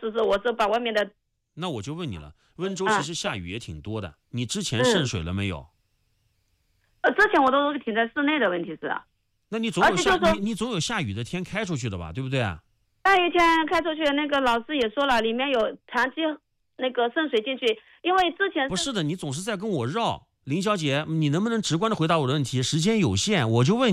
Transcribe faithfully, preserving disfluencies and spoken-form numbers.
是是，我是把外面的。 那我就问你了，温州其实下雨也挺多的，啊、你之前渗水了没有？ 呃，之前我都是停在室内的，问题是。 那你总有下、 就是、 你你总有下雨的天开出去的吧，对不对啊？ 那一天开出去，那个老师也说了，里面有长期那个渗水进去，因为之前不是的，你总是在跟我绕。林小姐，你能不能直观的回答我的问题？时间有限，我就问